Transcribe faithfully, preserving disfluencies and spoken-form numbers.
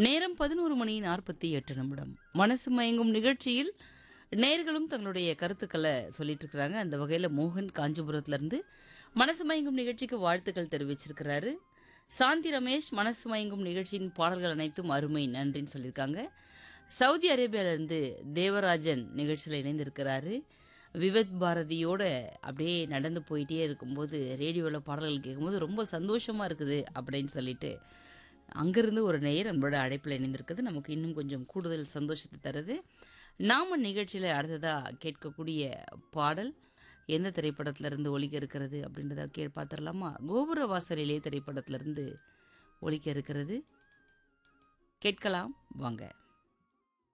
நேரம் பதினொரு மணி நாற்பத்தி எட்டு நிமிடம். மனசு மயங்கும் நிகழ்ச்சியில் நேர்களும் தங்களுடைய கருத்துக்களை சொல்லிட்டு இருக்கிறாங்க. அந்த வகையில் மோகன் காஞ்சிபுரத்துலேருந்து மனசு மயங்கும் நிகழ்ச்சிக்கு வாழ்த்துக்கள் தெரிவிச்சிருக்கிறாரு. சாந்தி ரமேஷ் மனசு மயங்கும் நிகழ்ச்சியின் பாடல்கள் அனைத்தும் அருமை நன்றின்னு சொல்லியிருக்காங்க. சவுதி அரேபியாவிலேருந்து தேவராஜன் நிகழ்ச்சியில் இணைந்திருக்கிறாரு. விவத் பாரதியோட அப்படியே நடந்து போயிட்டே இருக்கும்போது ரேடியோவில் பாடல்கள் கேட்கும்போது ரொம்ப சந்தோஷமாக இருக்குது அப்படின்னு சொல்லிட்டு அங்கேருந்து ஒரு நேயர் நம்மளோட அழைப்பில் இணைந்திருக்குது. நமக்கு இன்னும் கொஞ்சம் கூடுதல் சந்தோஷத்தை தருது. நாம நிகழ்ச்சியில் அடுத்ததாக கேட்கக்கூடிய பாடல் எந்த திரைப்படத்திலிருந்து ஒலிக்க இருக்கிறது அப்படின்றத கே பார்த்துடலாமா? கோபுர வாசலிலே திரைப்படத்திலிருந்து ஒலிக்க இருக்கிறது. கேட்கலாம் வாங்க.